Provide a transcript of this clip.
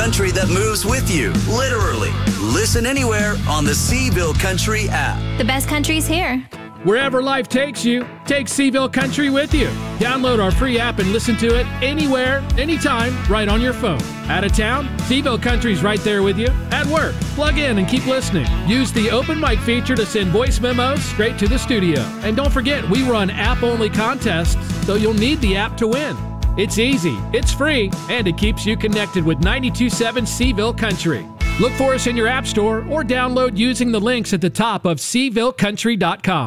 country that moves with you, literally. Listen anywhere on the Seville Country app. The best country's here. Wherever life takes you, take Seville Country with you. Download our free app and listen to it anywhere, anytime, right on your phone. Out of town, Seville Country's right there with you. At work, plug in and keep listening. Use the open mic feature to send voice memos straight to the studio. And don't forget, we run app-only contests, so you'll need the app to win. It's easy, it's free, and it keeps you connected with 92.7 Seville Country. Look for us in your app store or download using the links at the top of SevilleCountry.com.